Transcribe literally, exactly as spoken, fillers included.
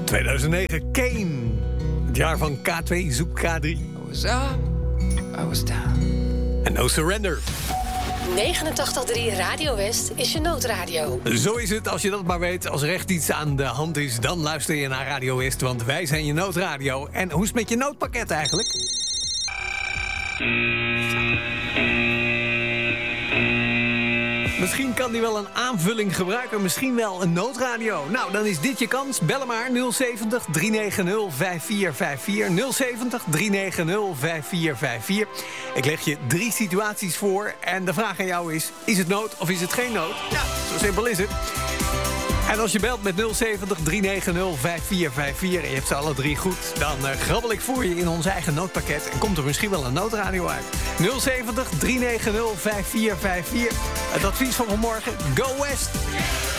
tweeduizend negen, Kane. Het jaar van K twee, zoek K drie. I was up, I was down. En No Surrender. negenentachtig komma drie Radio West is je noodradio. Zo is het, als je dat maar weet. Als er echt iets aan de hand is, dan luister je naar Radio West. Want wij zijn je noodradio. En hoe is het met je noodpakket eigenlijk? Misschien kan die wel een aanvulling gebruiken. Misschien wel een noodradio. Nou, dan is dit je kans. Bel hem maar nul zeventig, drie negen nul, vijf vier vijf vier. nul zeventig, drie negen nul, vijf vier vijf vier. Ik leg je drie situaties voor. En de vraag aan jou is, is het nood of is het geen nood? Ja, zo simpel is het. En als je belt met nul zeventig, drie negen nul, vijf vier vijf vier... en je hebt ze alle drie goed, dan uh, grabbel ik voor je in ons eigen noodpakket... en komt er misschien wel een noodradio uit. nul zeventig, drie negen nul, vijf vier vijf vier. Het advies van vanmorgen, Go West!